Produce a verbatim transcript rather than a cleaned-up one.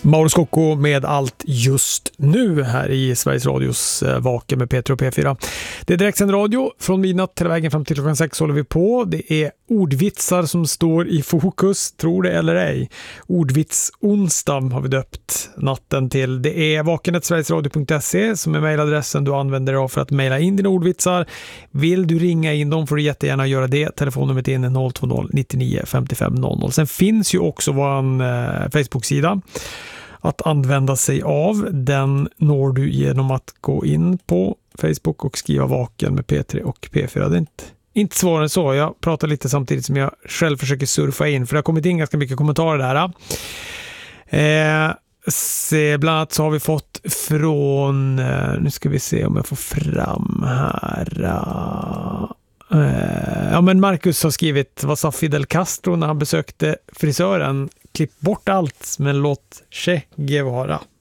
Mauro Scocco med allt just nu här i Sveriges Radios Vaken med Peter och P fyra. Det är direktsänd radio från midnatt till vägen fram till klockan sex håller vi på. Det är ordvitsar som står i fokus, tror det eller ej. Ordvits onsdag har vi döpt natten till. Det är vaken snabel-a sverigesradio punkt se som är mejladressen du använder av för att mejla in dina ordvitsar. Vill du ringa in dem får du jättegärna göra det. Telefonnumret är noll två noll nittionio femtiofem noll noll. Sen finns ju också vår eh, Facebook-sida att använda sig av. Den når du genom att gå in på Facebook och skriva Vaken med P tre och P fyra. Det är inte, inte svårare än så. Jag pratar lite samtidigt som jag själv försöker surfa in, för det har kommit in ganska mycket kommentarer där. Eh, se, bland annat så har vi fått från, eh, nu ska vi se om jag får fram här. Eh, ja, men Marcus har skrivit, vad sa Fidel Castro när han besökte frisören? Klipp bort allt, men låt Che Guevara.